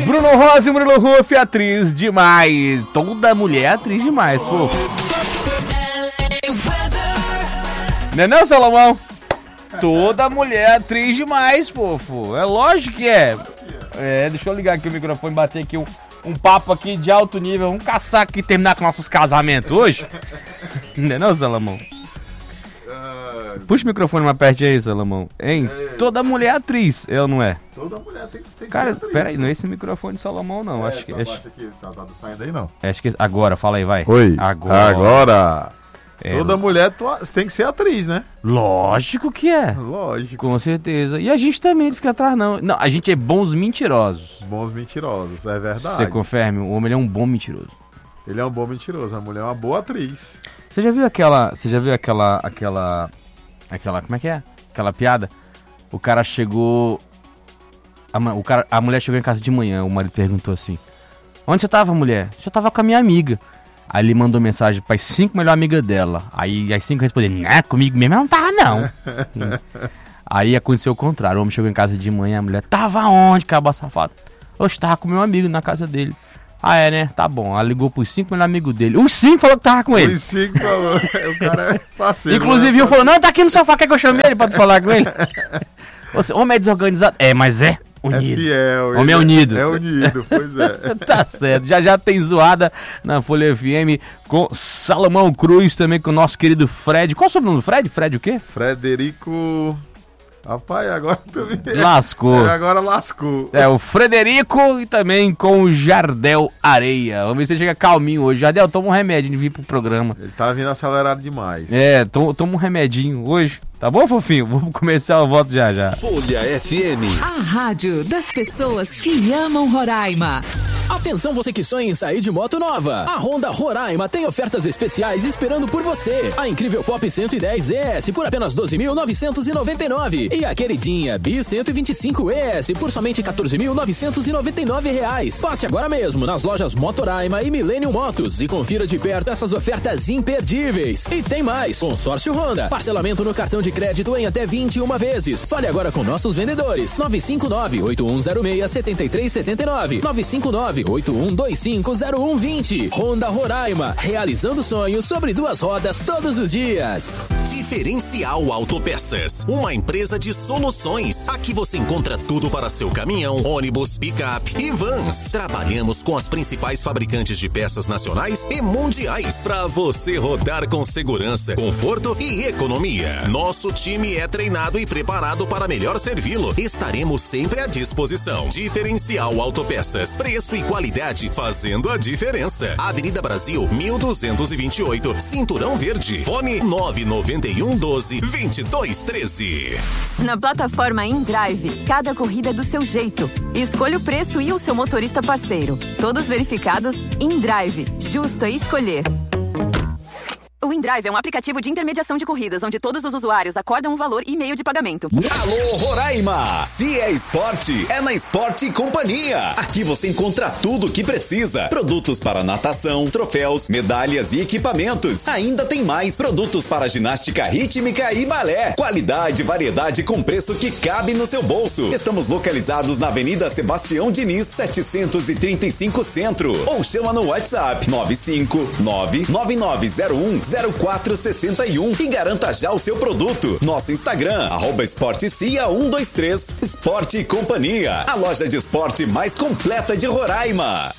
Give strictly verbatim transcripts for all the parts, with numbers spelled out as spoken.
Bruno Rosa e Murilo Ruff, atriz demais. Toda mulher é atriz demais, fofo. Não é não, Salomão? Toda mulher é atriz demais, fofo. É lógico que é. É, deixa eu ligar aqui o microfone, bater aqui um, um papo aqui de alto nível. Vamos caçar aqui e terminar com nossos casamentos hoje. Não é não, Salomão? Puxa o microfone mais perto aí, Salomão. Hein? É. Toda mulher é atriz, é ou não é? Toda mulher tem, tem que Cara, ser atriz. Pera aí, não é esse microfone de Salomão, não. É, acho que. Tá Acho... aqui, tá, tá saindo aí, não. acho que. Agora, fala aí, vai. Oi. Agora. Agora. É, Toda mulher tu, tem que ser atriz, né? Lógico que é. Lógico. Com certeza. E a gente também não fica atrás, não. Não, a gente é bons mentirosos. Bons mentirosos, é verdade. Você confirma, o homem ele é um bom mentiroso. Ele é um bom mentiroso, a mulher é uma boa atriz. Você já viu aquela. Você já viu aquela. aquela. Aquela. Como é que é? Aquela piada? O cara chegou. A, o cara, a mulher chegou em casa de manhã, o marido perguntou assim: onde você tava, mulher? Eu tava com a minha amiga. Aí ele mandou mensagem para as cinco melhores amigas dela. Aí as cinco responderam: não, comigo mesmo eu não tava, não. Aí aconteceu o contrário. O homem chegou em casa de manhã, a mulher: tava onde, cabo safado? Eu tava com meu amigo na casa dele. Ah, é, né? Tá bom. Ela ligou pros cinco melhores amigos dele. Os cinco falou que tava com ele. Os cinco falou. O cara é parceiro. Inclusive, um falou: não, tá aqui no sofá, quer que eu chame ele pra tu falar com ele? Você, homem é desorganizado. É, mas é unido. É fiel. Homem é unido. É unido, pois é. Tá certo. Já já tem zoada na Folha F M com Salomão Cruz, também com o nosso querido Fred. Qual é o sobrenome do Fred? Fred o quê? Frederico... Rapaz, agora tu me... Lascou. É, agora lascou. É, o Frederico e também com o Jardel Areia. Vamos ver se ele chega calminho hoje. Jardel, toma um remédio de vir pro programa. Ele tá vindo acelerado demais. É, toma, toma um remedinho hoje. Tá bom, fofinho? Vamos começar o voto já já. Folha F M. A rádio das pessoas que amam Roraima. Atenção, você que sonha em sair de moto nova. A Honda Roraima tem ofertas especiais esperando por você. A incrível Pop cento e dez E S por apenas doze mil novecentos e noventa e nove. E a queridinha Bi cento e vinte e cinco E S por somente quatorze mil novecentos e noventa e nove reais. Passe agora mesmo nas lojas Motoraima e Millennium Motos e confira de perto essas ofertas imperdíveis. E tem mais, consórcio Honda. Parcelamento no cartão de crédito em até vinte e uma vezes. Fale agora com nossos vendedores. nove cinco nove, oito um zero seis, sete três sete nove. nove cinco nove, oito um dois cinco, zero um dois zero. Honda Roraima, realizando sonhos sobre duas rodas todos os dias. Diferencial Autopeças, uma empresa de soluções. Aqui você encontra tudo para seu caminhão, ônibus, picape e vans. Trabalhamos com as principais fabricantes de peças nacionais e mundiais para você rodar com segurança, conforto e economia. Nosso time é treinado e preparado para melhor servi-lo. Estaremos sempre à disposição. Diferencial Autopeças, preço e qualidade fazendo a diferença. Avenida Brasil, mil duzentos e vinte e oito, Cinturão Verde. Fone nove nove um, doze, vinte e dois, treze. Na plataforma InDrive, cada corrida é do seu jeito. Escolha o preço e o seu motorista parceiro. Todos verificados. InDrive, justo a escolher. O InDrive é um aplicativo de intermediação de corridas, onde todos os usuários acordam um valor e meio de pagamento. Alô, Roraima! Se é esporte, é na Esporte Companhia. Aqui você encontra tudo o que precisa. Produtos para natação, troféus, medalhas e equipamentos. Ainda tem mais produtos para ginástica rítmica e balé. Qualidade e variedade com preço que cabe no seu bolso. Estamos localizados na Avenida Sebastião Diniz, setecentos e trinta e cinco Centro. Ou chama no WhatsApp nove cinco nove, nove nove zero um, zero quatro seis um e garanta já o seu produto. Nosso Instagram, arroba esportecia cento e vinte e três. Esporte Companhia, a loja de esporte mais completa de Roraima.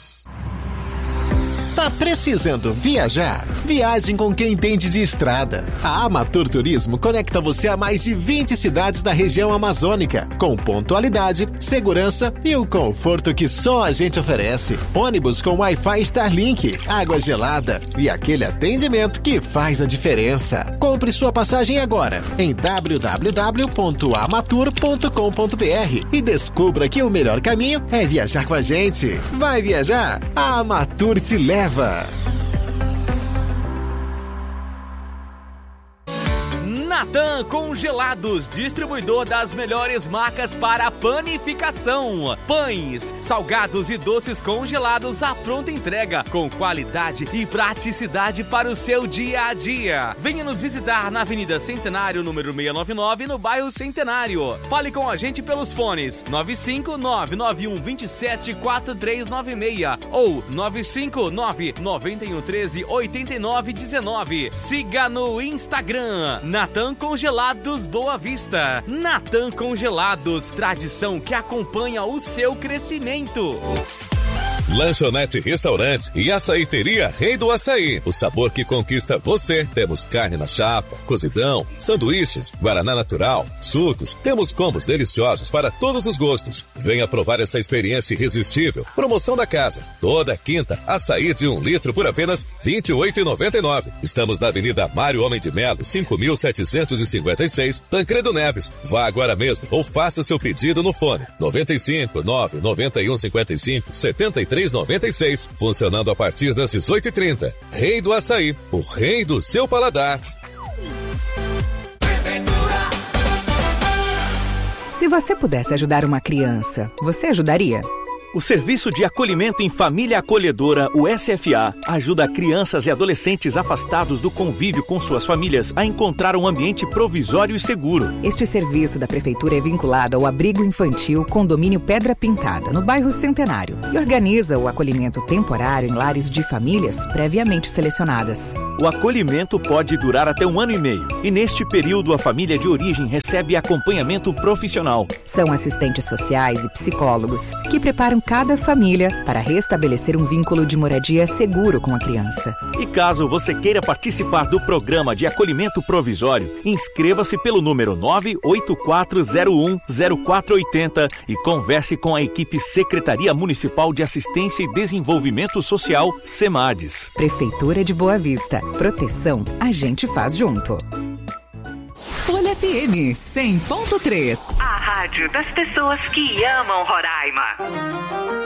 Tá precisando viajar? Viagem com quem entende de estrada. A Amatur Turismo conecta você a mais de vinte cidades da região amazônica, com pontualidade, segurança e o conforto que só a gente oferece. Ônibus com Wi-Fi Starlink, água gelada e aquele atendimento que faz a diferença. Compre sua passagem agora em w w w ponto amatur ponto com ponto b r e descubra que o melhor caminho é viajar com a gente. Vai viajar? A Amatur te leva. Natan Congelados, distribuidor das melhores marcas para panificação. Pães, salgados e doces congelados à pronta entrega, com qualidade e praticidade para o seu dia a dia. Venha nos visitar na Avenida Centenário, número seiscentos e noventa e nove, no bairro Centenário. Fale com a gente pelos fones nove cinco nove nove um dois sete quatro três nove seis ou nove cinco nove nove um um três oito nove um nove. Siga no Instagram, Natan Congelados Boa Vista. Natan Congelados, tradição que acompanha o seu crescimento. Lanchonete Restaurante e Açaiteria Rei do Açaí. O sabor que conquista você. Temos carne na chapa, cozidão, sanduíches, guaraná natural, sucos. Temos combos deliciosos para todos os gostos. Venha provar essa experiência irresistível. Promoção da casa. Toda quinta, açaí de um litro por apenas vinte e oito reais e noventa e nove centavos. Estamos na Avenida Mário Homem de Melo, cinco mil setecentos e cinquenta e seis, Tancredo Neves. Vá agora mesmo ou faça seu pedido no fone noventa e cinco nove nove um cinco cinco setenta e três noventa e seis, funcionando a partir das dezoito e trinta. Rei do Açaí, o rei do seu paladar. Se você pudesse ajudar uma criança, você ajudaria? O Serviço de Acolhimento em Família Acolhedora, o S F A, ajuda crianças e adolescentes afastados do convívio com suas famílias a encontrar um ambiente provisório e seguro. Este serviço da Prefeitura é vinculado ao Abrigo Infantil Condomínio Pedra Pintada, no bairro Centenário, e organiza o acolhimento temporário em lares de famílias previamente selecionadas. O acolhimento pode durar até um ano e meio, e neste período a família de origem recebe acompanhamento profissional. São assistentes sociais e psicólogos que preparam cada família para restabelecer um vínculo de moradia seguro com a criança. E caso você queira participar do programa de acolhimento provisório, inscreva-se pelo número nove oito quatro zero um zero quatro oito zero e converse com a equipe Secretaria Municipal de Assistência e Desenvolvimento Social, SEMADES. Prefeitura de Boa Vista. Proteção a gente faz junto. Folha F M cem ponto três. A rádio das pessoas que amam Roraima.